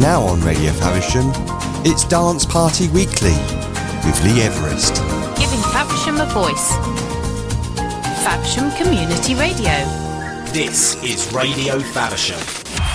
Now on Radio Faversham, it's Dance Party Weekly with Lee Everest. Giving Faversham a voice. Faversham Community Radio. This is Radio Faversham.